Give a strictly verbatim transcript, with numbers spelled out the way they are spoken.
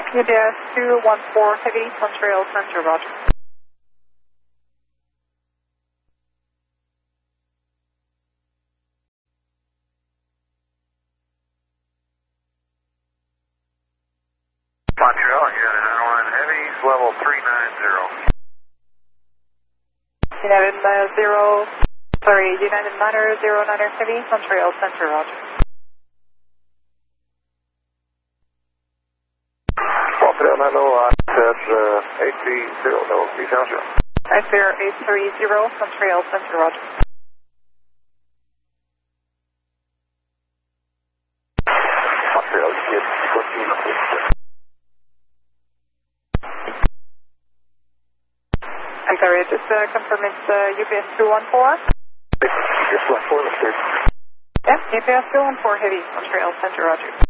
U P S two one four Heavy, Montreal Center, roger. Montreal, United nine one Heavy, level three nine zero. United uh, zero, sorry, United Niner zero niner Heavy, Montreal Center, roger. Montreal nine one, that's uh, eight three zero, level three zero. I fear eight three zero, Montreal Center, roger. Montreal, get fourteen. I'm sorry, just uh, confirm it's uh, U P S two one four? Just one four, let's see. Yep, U P S two one four Heavy, Montreal Center, roger.